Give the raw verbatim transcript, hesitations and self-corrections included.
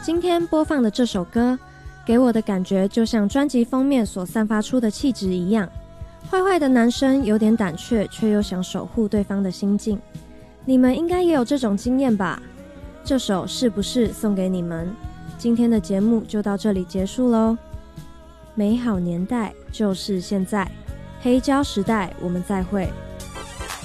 今天播放的这首歌给我的感觉就像专辑封面所散发出的气质一样，坏坏的男生有点胆怯，却又想守护对方的心境。你们应该也有这种经验吧？这首是不是送给你们？今天的节目就到这里结束咯。美好年代就是现在，黑胶时代，我们再会。